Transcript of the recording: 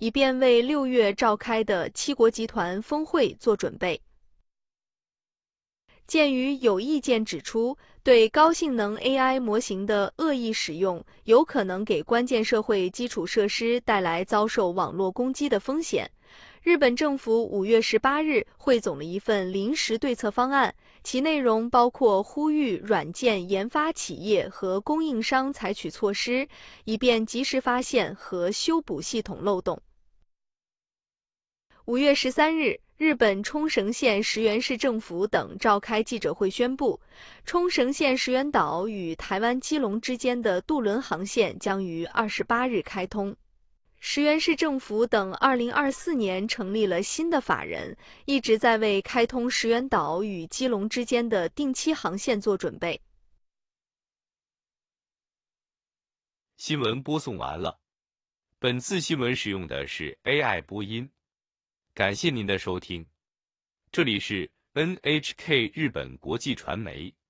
以便为6月召开的七国集团峰会做准备。鉴于有意见指出，对高性能 AI 模型的恶意使用有可能给关键社会基础设施带来遭受网络攻击的风险，日本政府5月18日汇总了一份临时对策方案，其内容包括呼吁软件研发企业和供应商采取措施，以便及时发现和修补系统漏洞。5月13日，日本冲绳县石垣市政府等召开记者会宣布，冲绳县石垣岛与台湾基隆之间的渡轮航线将于28日开通。石垣市政府等2024年成立了新的法人，一直在为开通石垣岛与基隆之间的定期航线做准备。 新闻播送完了，本次新闻使用的是 AI 播音。感谢您的收听，这里是 NHK 日本国际传媒。